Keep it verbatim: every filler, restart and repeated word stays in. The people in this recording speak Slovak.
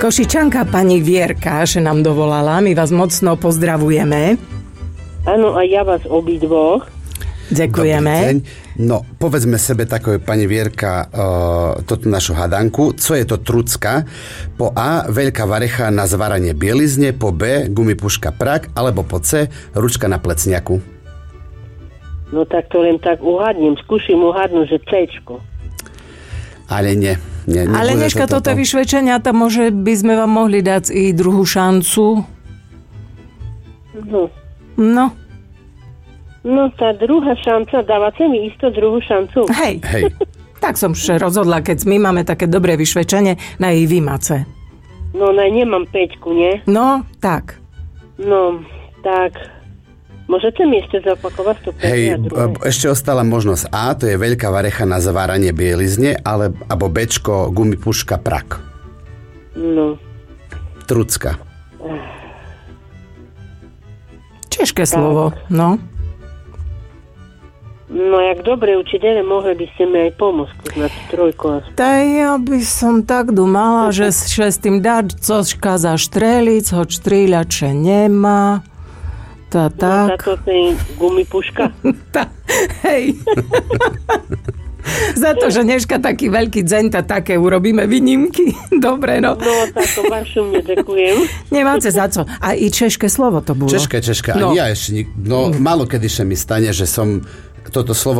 Košičanka pani Vierka, že nám dovolala, my vás mocno pozdravujeme. Áno, a ja vás obidvoch. Ďakujeme. No, povedzme sebe takové, pani Vierka, uh, toto našu hadanku. Co je to trucka? Po A, veľká varecha na zvaranie bielizne, po B, gumipuška prak, alebo po C, ručka na plecniaku. No tak to len tak uhádnem, skúšim uhádnuť, že Cčko. Ale nie. nie Ale dneška to toto vyšvedčenia, tam môže by sme vám mohli dať i druhú šancu. No. No. No, tá druhá šanca, dávate mi isto druhú šancu? Hej. Hej. Tak som še rozhodla, keď my máme také dobré vyšvedčenie na jej výmace. No, ne, nemám peťku, nie? No, tak. No, tak... Môžete mi ešte zapakovať to peťku? Hej, ešte ostala možnosť A, to je veľká varecha na zaváranie bielizne, ale, alebo Bčko, gumipuška prak. No. Trucka. Ťažké slovo, no. No, jak dobre učiteľe, mohli by ste mi aj pomôcť na tú trojku. Tak ja by som tak dumala, že, že s tým dať cožka za štrelic, hoď štriľače nemá. Tá tak. No, táto je gumipuška. Tá, hej. Za to, že dneška taký veľký deň, tá také urobíme výnimky. Dobre, no. No, tak vašu mne ďakujem. Nemáte za co. A i české slovo to bolo. Češka, češka. No. A ja ešte, no, málo kedy sa mi stane, že som toto slovo